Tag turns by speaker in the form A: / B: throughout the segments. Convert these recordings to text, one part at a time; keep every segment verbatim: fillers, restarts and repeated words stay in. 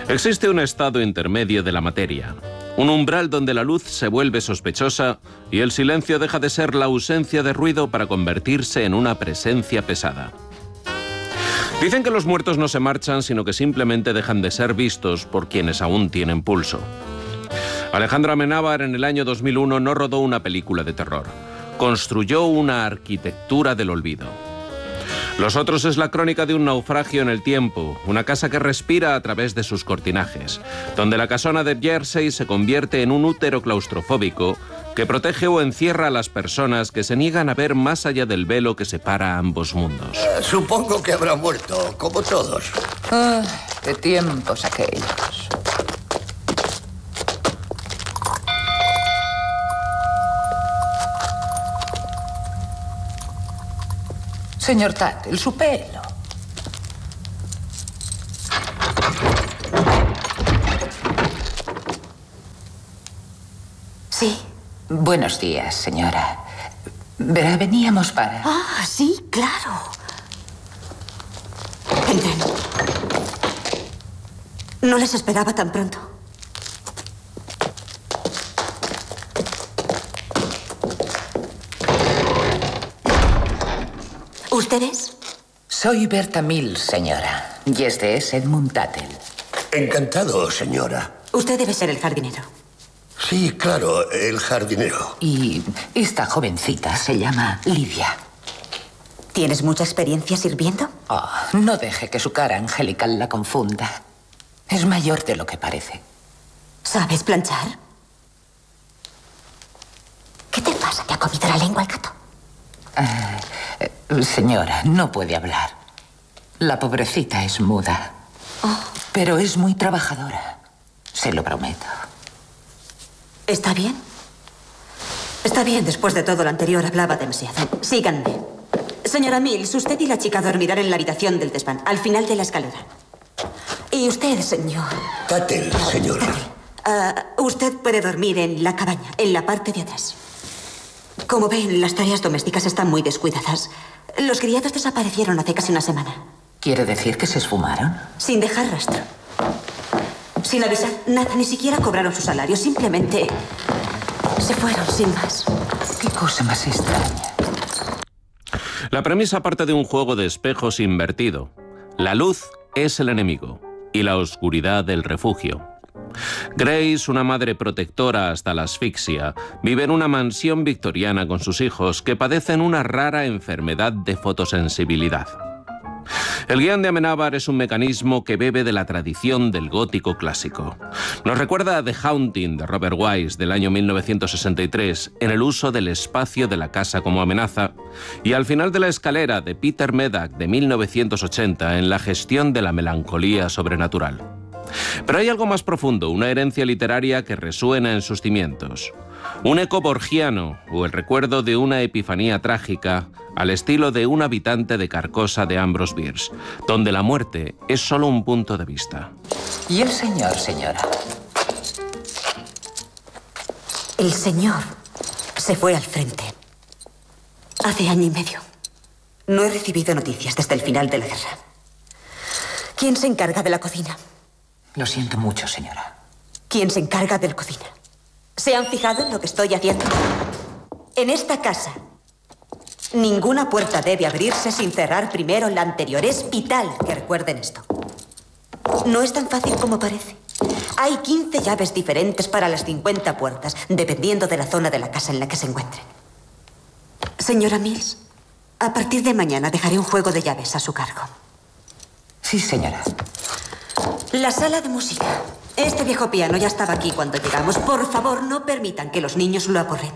A: Existe un estado intermedio de la materia, un umbral donde la luz se vuelve sospechosa y el silencio deja de ser la ausencia de ruido para convertirse en una presencia pesada. Dicen que los muertos no se marchan, sino que simplemente dejan de ser vistos por quienes aún tienen pulso. Alejandro Amenábar en el año dos mil uno no rodó una película de terror, construyó una arquitectura del olvido. Los otros es la crónica de un naufragio en el tiempo, una casa que respira a través de sus cortinajes, donde la casona de Jersey se convierte en un útero claustrofóbico que protege o encierra a las personas que se niegan a ver más allá del velo que separa ambos mundos.
B: Uh, supongo que habrá muerto, como todos.
C: Ah, qué tiempos aquellos. Señor Tuttle, su pelo.
D: Sí.
C: Buenos días, señora. Verá, veníamos para...
D: Ah, sí, claro. Entren. No les esperaba tan pronto. ¿Ustedes?
C: Soy Berta Mills, señora. Y este es Edmund Tuttle.
B: Encantado, señora.
D: Usted debe ser el jardinero.
B: Sí, claro, el jardinero.
C: Y esta jovencita se llama Lidia.
D: ¿Tienes mucha experiencia sirviendo?
C: Oh, no deje que su cara angelical la confunda. Es mayor de lo que parece.
D: ¿Sabes planchar? ¿Qué te pasa? ¿Te ha comido la lengua el gato?
C: Uh, señora, no puede hablar. La pobrecita es muda.
D: Oh.
C: Pero es muy trabajadora. Se lo prometo.
D: ¿Está bien? Está bien, después de todo lo anterior hablaba demasiado. Síganme. Señora Mills, usted y la chica dormirán en la habitación del desván, al final de la escalera. Y usted, señor...
B: Tuttle, señora.
D: Uh, usted puede dormir en la cabaña, en la parte de atrás. Como ven, las tareas domésticas están muy descuidadas. Los criados desaparecieron hace casi una semana.
C: ¿Quiere decir que se esfumaron?
D: Sin dejar rastro. Sin avisar nada, ni siquiera cobraron su salario. Simplemente se fueron sin más.
C: Qué cosa más extraña.
A: La premisa parte de un juego de espejos invertido. La luz es el enemigo y la oscuridad el refugio. Grace, una madre protectora hasta la asfixia, vive en una mansión victoriana con sus hijos que padecen una rara enfermedad de fotosensibilidad. El guión de Amenábar es un mecanismo que bebe de la tradición del gótico clásico. Nos recuerda a The Haunting de Robert Wise del año mil novecientos sesenta y tres en el uso del espacio de la casa como amenaza y al final de la escalera de Peter Medak de mil novecientos ochenta en la gestión de la melancolía sobrenatural. Pero hay algo más profundo, una herencia literaria que resuena en sus cimientos. Un eco borgiano o el recuerdo de una epifanía trágica al estilo de Un habitante de Carcosa de Ambrose Bierce, donde la muerte es solo un punto de vista.
C: ¿Y el señor, señora?
D: El señor se fue al frente. Hace año y medio. No he recibido noticias desde el final de la guerra. ¿Quién se encarga de la cocina?
C: Lo siento mucho, señora.
D: ¿Quién se encarga de la cocina? ¿Se han fijado en lo que estoy haciendo? En esta casa, ninguna puerta debe abrirse sin cerrar primero la anterior. Es vital que recuerden esto. No es tan fácil como parece. Hay quince llaves diferentes para las cincuenta puertas, dependiendo de la zona de la casa en la que se encuentren. Señora Mills, a partir de mañana dejaré un juego de llaves a su cargo.
C: Sí, señora.
D: La sala de música. Este viejo piano ya estaba aquí cuando llegamos. Por favor, no permitan que los niños lo aporren.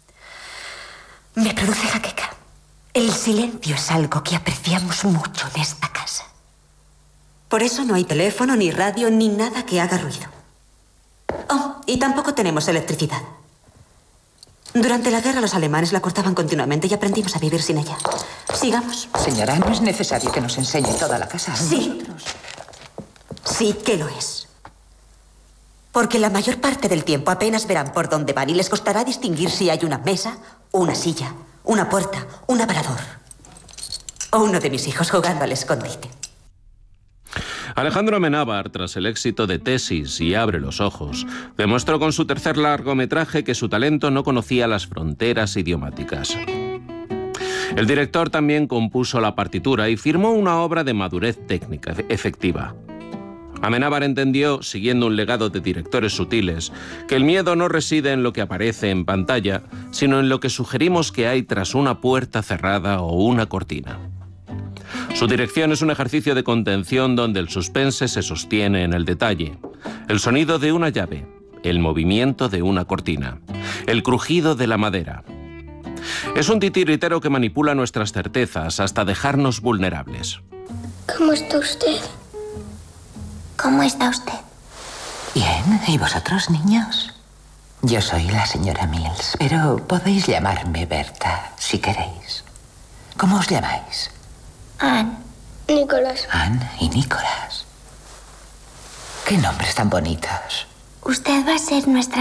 D: Me produce jaqueca. El silencio es algo que apreciamos mucho en esta casa. Por eso no hay teléfono, ni radio, ni nada que haga ruido. Oh, y tampoco tenemos electricidad. Durante la guerra los alemanes la cortaban continuamente y aprendimos a vivir sin ella. Sigamos.
C: Señora, no es necesario que nos enseñe toda la casa.
D: Sí.
C: Nosotros.
D: Sí que lo es. Porque la mayor parte del tiempo apenas verán por dónde van y les costará distinguir si hay una mesa, una silla, una puerta, un aparador. O uno de mis hijos jugando al escondite.
A: Alejandro Amenábar, tras el éxito de Tesis y Abre los ojos, demostró con su tercer largometraje que su talento no conocía las fronteras idiomáticas. El director también compuso la partitura y firmó una obra de madurez técnica efectiva. Amenábar entendió, siguiendo un legado de directores sutiles, que el miedo no reside en lo que aparece en pantalla, sino en lo que sugerimos que hay tras una puerta cerrada o una cortina. Su dirección es un ejercicio de contención donde el suspense se sostiene en el detalle, el sonido de una llave, el movimiento de una cortina, el crujido de la madera. Es un titiritero que manipula nuestras certezas hasta dejarnos vulnerables.
E: ¿Cómo está usted? ¿Cómo está usted?
C: Bien, ¿y vosotros, niños? Yo soy la señora Mills, pero podéis llamarme Berta, si queréis. ¿Cómo os llamáis?
E: Anne. Nicolás.
C: Anne y Nicolás. ¡Qué nombres tan bonitos!
E: Usted va a ser nuestra